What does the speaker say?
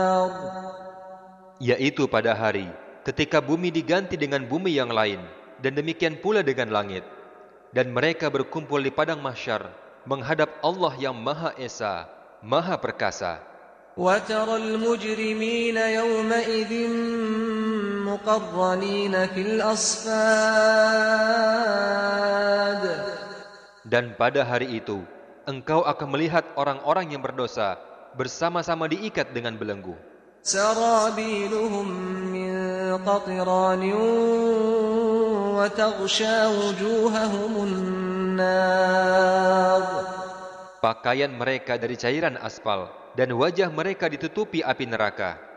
yaitu pada hari ketika bumi diganti dengan bumi yang lain, dan demikian pula dengan langit, dan mereka berkumpul di padang mahsyar menghadap Allah yang Maha Esa, Maha Perkasa. وترى المجرمين يومئذ مقرنين في الأصفاد. Dan pada hari itu engkau akan melihat orang-orang yang berdosa bersama-sama diikat dengan belenggu. سرابيلهم من قطران وتغشى وجوههم النار. Pakaian mereka dari cairan aspal, dan wajah mereka ditutupi api neraka.